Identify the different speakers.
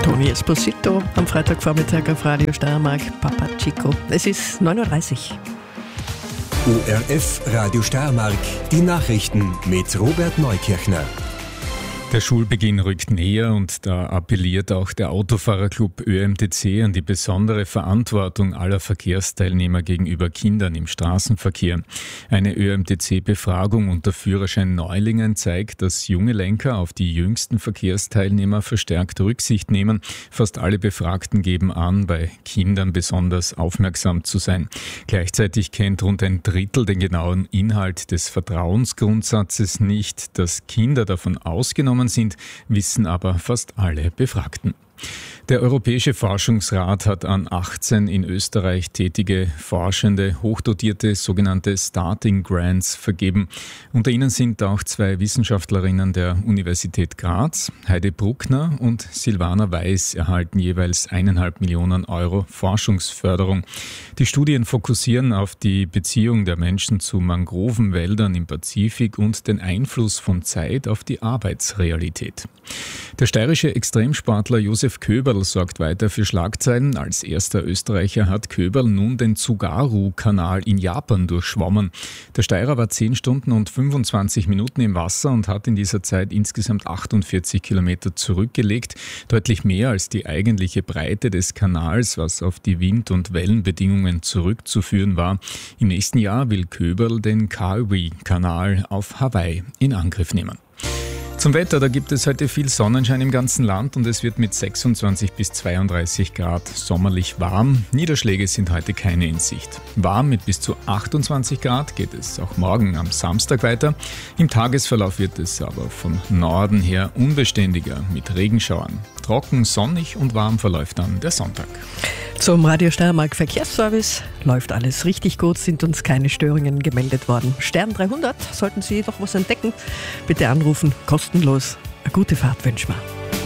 Speaker 1: Tony Esposito am Freitagvormittag auf Radio Steiermark, Papa Chico. Es ist 9.30 Uhr.
Speaker 2: ORF Radio Steiermark, die Nachrichten mit Robert Neukirchner.
Speaker 3: Der Schulbeginn rückt näher und da appelliert auch der Autofahrerclub ÖMTC an die besondere Verantwortung aller Verkehrsteilnehmer gegenüber Kindern im Straßenverkehr. Eine ÖMTC-Befragung unter Führerschein-Neulingen zeigt, dass junge Lenker auf die jüngsten Verkehrsteilnehmer verstärkt Rücksicht nehmen. Fast alle Befragten geben an, bei Kindern besonders aufmerksam zu sein. Gleichzeitig kennt rund ein Drittel den genauen Inhalt des Vertrauensgrundsatzes nicht. Dass Kinder davon ausgenommen sind, wissen aber fast alle Befragten. Der Europäische Forschungsrat hat an 18 in Österreich tätige Forschende hochdotierte sogenannte Starting Grants vergeben. Unter ihnen sind auch 2 Wissenschaftlerinnen der Universität Graz. Heide Bruckner und Silvana Weiß erhalten jeweils 1,5 Millionen Euro Forschungsförderung. Die Studien fokussieren auf die Beziehung der Menschen zu Mangrovenwäldern im Pazifik und den Einfluss von Zeit auf die Arbeitsrealität. Der steirische Extremsportler Josef Köberl sorgt weiter für Schlagzeilen. Als erster Österreicher hat Köberl nun den Tsugaru-Kanal in Japan durchschwommen. Der Steirer war 10 Stunden und 25 Minuten im Wasser und hat in dieser Zeit insgesamt 48 Kilometer zurückgelegt. Deutlich mehr als die eigentliche Breite des Kanals, was auf die Wind- und Wellenbedingungen zurückzuführen war. Im nächsten Jahr will Köberl den Kauai-Kanal auf Hawaii in Angriff nehmen. Zum Wetter, da gibt es heute viel Sonnenschein im ganzen Land und es wird mit 26 bis 32 Grad sommerlich warm. Niederschläge sind heute keine in Sicht. Warm mit bis zu 28 Grad geht es auch morgen am Samstag weiter. Im Tagesverlauf wird es aber von Norden her unbeständiger mit Regenschauern. Trocken, sonnig und warm verläuft dann der Sonntag.
Speaker 1: Zum Radio Steiermark Verkehrsservice läuft alles richtig gut, sind uns keine Störungen gemeldet worden. Stern 300, sollten Sie doch was entdecken, bitte anrufen, kostenlos. Eine gute Fahrt wünschen wir.